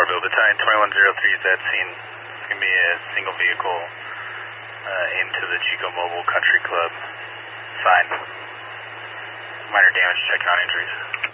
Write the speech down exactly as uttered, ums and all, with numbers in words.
Orville, Battalion twenty-one oh three is at scene. It's going to be a single vehicle uh, into the Chico Mobile Country Club. Sign. Minor damage, checking on injuries.